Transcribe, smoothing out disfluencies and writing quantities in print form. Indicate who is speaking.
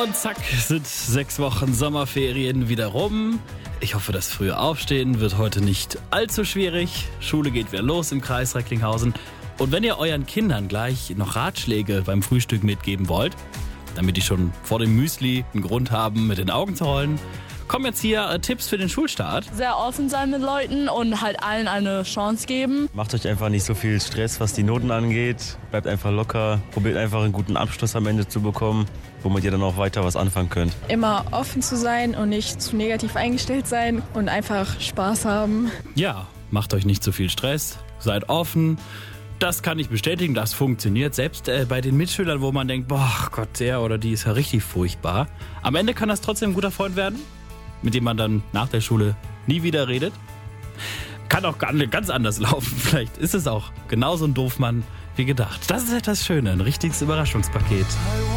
Speaker 1: Und zack, sind 6 Wochen Sommerferien wieder rum. Ich hoffe, das frühe Aufstehen wird heute nicht allzu schwierig. Schule geht wieder los im Kreis Recklinghausen. Und wenn ihr euren Kindern gleich noch Ratschläge beim Frühstück mitgeben wollt, damit die schon vor dem Müsli einen Grund haben, mit den Augen zu rollen, kommen jetzt hier Tipps für den Schulstart.
Speaker 2: Sehr offen sein mit Leuten und halt allen eine Chance geben.
Speaker 3: Macht euch einfach nicht so viel Stress, was die Noten angeht. Bleibt einfach locker. Probiert einfach einen guten Abschluss am Ende zu bekommen, womit ihr dann auch weiter was anfangen könnt.
Speaker 4: Immer offen zu sein und nicht zu negativ eingestellt sein und einfach Spaß haben.
Speaker 1: Ja, macht euch nicht zu viel Stress, seid offen. Das kann ich bestätigen, das funktioniert. Selbst bei den Mitschülern, wo man denkt, boah Gott, der oder die ist ja richtig furchtbar. Am Ende kann das trotzdem ein guter Freund werden, mit dem man dann nach der Schule nie wieder redet. Kann auch ganz anders laufen. Vielleicht ist es auch genauso ein Doofmann wie gedacht. Das ist halt das Schöne, ein richtiges Überraschungspaket.